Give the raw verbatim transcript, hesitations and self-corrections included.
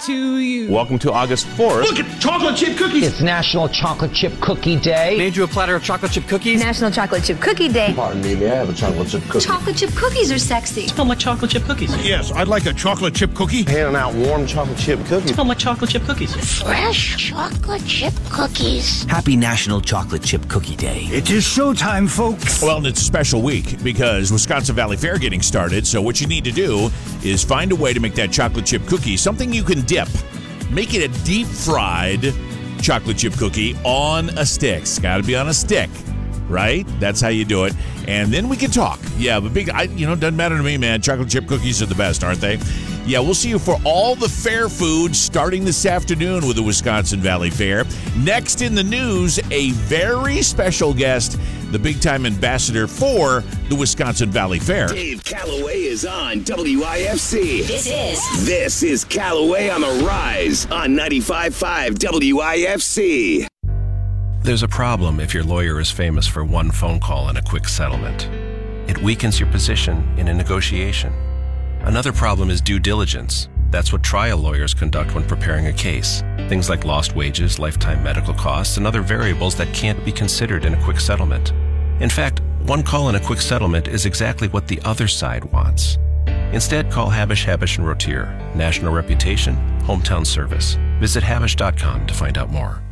to you. Welcome to August fourth. Look at chocolate chip cookies. It's National Chocolate Chip Cookie Day. Made you a platter of chocolate chip cookies. National Chocolate Chip Cookie Day. Pardon me, may I have a chocolate chip cookie? Chocolate chip cookies are sexy. Smell like chocolate chip cookies. Yes, I'd like a chocolate chip cookie. Handing out warm chocolate chip cookies. Smell like chocolate chip cookies. Fresh chocolate chip cookies. Happy National Chocolate Chip Cookie Day. It is showtime, folks. Well, and it's a special week because Wisconsin Valley Fair getting started. So what you need to do is find a way to make that chocolate chip cookie something you can dip. Make it a deep fried chocolate chip cookie on a stick. It's got to be on a stick, right? That's how you do it. And then we can talk. Yeah, but big, I, you know, doesn't matter to me, man. Chocolate chip cookies are the best, aren't they? Yeah, we'll see you for all the fair food starting this afternoon with the Wisconsin Valley Fair. Next in the news, a very special guest, the big-time ambassador for the Wisconsin Valley Fair. Dave Calloway is on W I F C. This is. This is Calloway on the Rise on ninety-five point five W I F C. There's a problem if your lawyer is famous for one phone call and a quick settlement. It weakens your position in a negotiation. Another problem is due diligence. That's what trial lawyers conduct when preparing a case. Things like lost wages, lifetime medical costs, and other variables that can't be considered in a quick settlement. In fact, one call and a quick settlement is exactly what the other side wants. Instead, call Habish, Habish and Rotier. National reputation, hometown service. Visit habish dot com to find out more.